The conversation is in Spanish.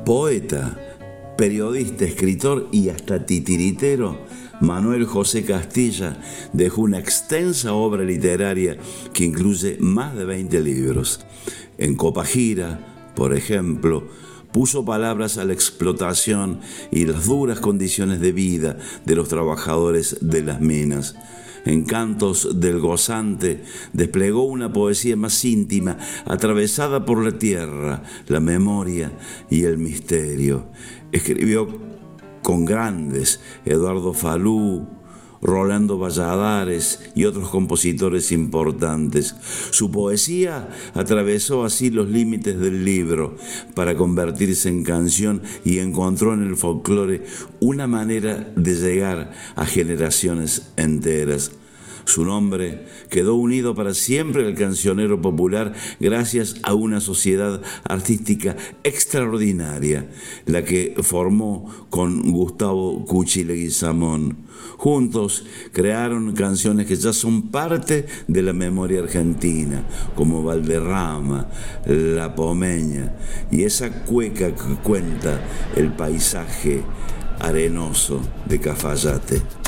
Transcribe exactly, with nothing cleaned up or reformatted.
Poeta, periodista, escritor y hasta titiritero, Manuel José Castilla dejó una extensa obra literaria que incluye más de veinte libros. En Copagira, por ejemplo, puso palabras a la explotación y las duras condiciones de vida de los trabajadores de las minas. En Cantos del Gozante desplegó una poesía más íntima, atravesada por la tierra, la memoria y el misterio. Escribió con grandes, Eduardo Falú, Rolando Valladares y otros compositores importantes. Su poesía atravesó así los límites del libro para convertirse en canción y encontró en el folclore una manera de llegar a generaciones enteras. Su nombre quedó unido para siempre al cancionero popular gracias a una sociedad artística extraordinaria, la que formó con Gustavo Cuchi Leguizamón. Juntos crearon canciones que ya son parte de la memoria argentina, como Valderrama, La Pomeña y esa cueca que cuenta el paisaje arenoso de Cafayate.